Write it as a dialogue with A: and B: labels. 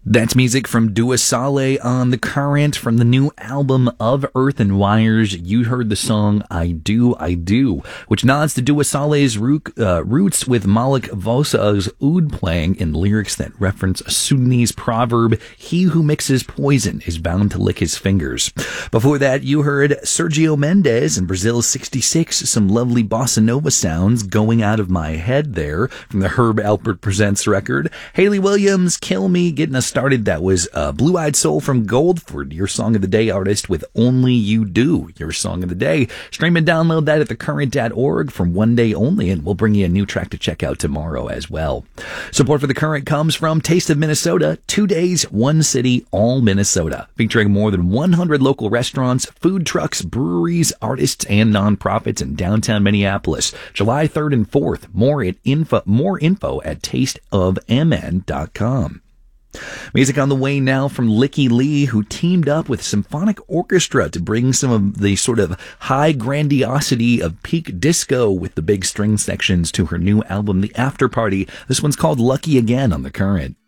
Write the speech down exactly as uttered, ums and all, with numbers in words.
A: That's music from Dua Saleh on The Current from the new album Of Earth and Wires. You heard the song I Do, I Do, which nods to Dua Saleh's root, uh, roots with Malik Vosa's oud playing in lyrics that reference a Sudanese proverb, he who mixes poison is bound to lick his fingers. Before that, you heard Sergio Mendes and Brazil's sixty-six, some lovely bossa nova sounds going out of my head there from the Herb Alpert Presents record. Hayley Williams, Kill Me, getting us started. That was uh, Blue Eyed Soul from Goldford, your Song of the Day artist, with Only You Do, your Song of the Day. Stream and download that at the current dot org from one day only, and we'll bring you a new track to check out tomorrow as well. Support for The Current comes from Taste of Minnesota, two days, one city, all Minnesota, featuring more than one hundred local restaurants, food trucks, breweries, artists, and nonprofits in downtown Minneapolis. July third and fourth. More at info, more info at taste of m n dot com. Music on the way now from Licky Lee, who teamed up with Symphonic Orchestra to bring some of the sort of high grandiosity of peak disco with the big string sections to her new album, The After Party. This one's called Lucky Again on The Current.